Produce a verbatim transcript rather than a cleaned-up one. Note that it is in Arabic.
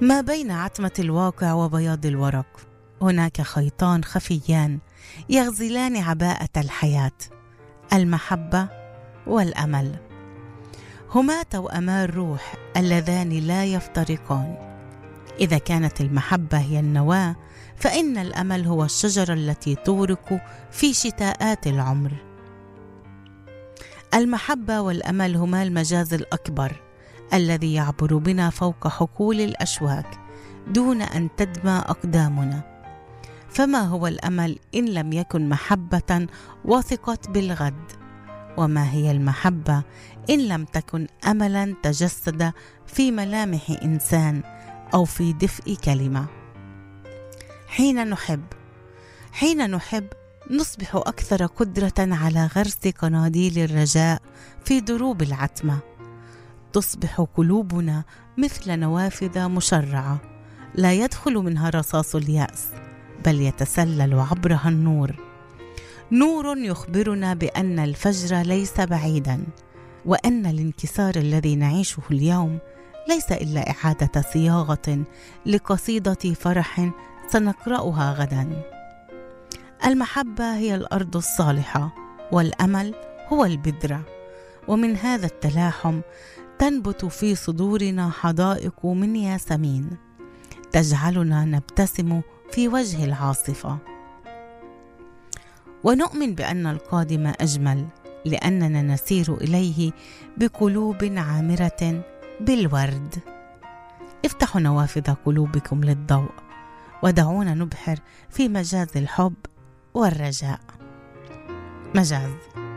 ما بين عتمة الواقع وبياض الورق هناك خيطان خفيان يغزلان عباءة الحياة: المحبة والأمل. هما توأما الروح اللذان لا يفترقان. إذا كانت المحبة هي النواة، فإن الأمل هو الشجرة التي تورق في شتاءات العمر. المحبة والأمل هما المجاز الأكبر الذي يعبر بنا فوق حقول الأشواك دون أن تدمى أقدامنا. فما هو الأمل إن لم يكن محبة وثقت بالغد؟ وما هي المحبة إن لم تكن أملا تجسد في ملامح إنسان أو في دفء كلمة؟ حين نحب حين نحب نصبح أكثر قدرة على غرس قناديل الرجاء في دروب العتمة. تصبح قلوبنا مثل نوافذ مشرعة لا يدخل منها رصاص اليأس، بل يتسلل عبرها النور. نور يخبرنا بأن الفجر ليس بعيدا، وأن الانكسار الذي نعيشه اليوم ليس إلا إعادة صياغة لقصيدة فرح سنقرأها غدا. المحبة هي الأرض الصالحة، والأمل هو البذرة، ومن هذا التلاحم تنبت في صدورنا حدائق من ياسمين تجعلنا نبتسم في وجه العاصفة، ونؤمن بأن القادم أجمل لأننا نسير إليه بقلوب عامرة بالورد. افتحوا نوافذ قلوبكم للضوء، ودعونا نبحر في مجاز الحب والرجاء. مجاز